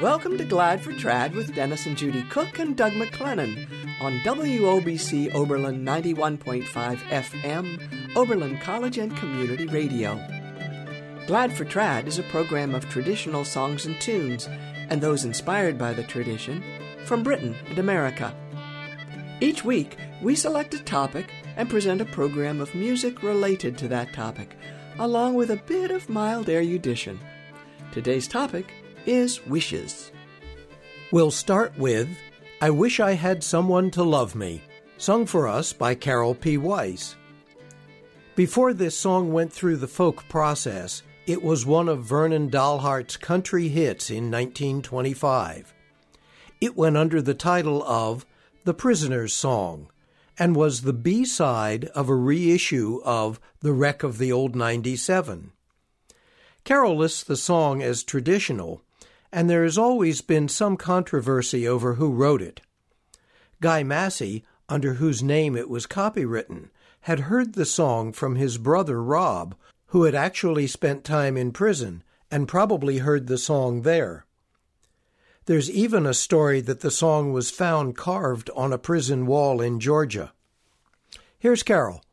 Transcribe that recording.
Welcome to Glad for Trad with Dennis and Judy Cook and Doug McLennan on WOBC Oberlin 91.5 FM, Oberlin College and Community Radio. Glad for Trad is a program of traditional songs and tunes, and those inspired by the tradition, from Britain and America. Each week, we select a topic and present a program of music related to that topic, along with a bit of mild erudition. Today's topic is wishes. We'll start with I Wish I Had Someone to Love Me, sung for us by Carol P. Weiss. Before this song went through the folk process, it was one of Vernon Dalhart's country hits in 1925. It went under the title of The Prisoner's Song and was the B-side of a reissue of The Wreck of the Old 97. Carol lists the song as traditional, and there has always been some controversy over who wrote it. Guy Massey, under whose name it was copywritten, had heard the song from his brother Rob, who had actually spent time in prison and probably heard the song there. There's even a story that the song was found carved on a prison wall in Georgia. Here's Carol.